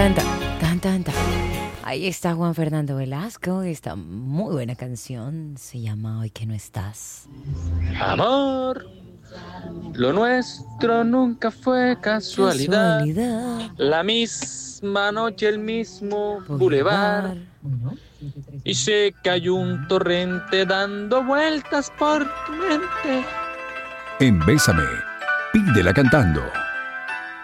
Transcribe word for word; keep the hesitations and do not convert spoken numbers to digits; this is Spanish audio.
tan, tan, tan, tan, tan. Ahí está Juan Fernando Velasco, esta muy buena canción, se llama Hoy que no estás. Amor, lo nuestro nunca fue casualidad. Casualidad. La misma noche, el mismo Boulevard. bulevar. Y sé que hay un torrente dando vueltas por tu mente. En Bésame, pídela cantando.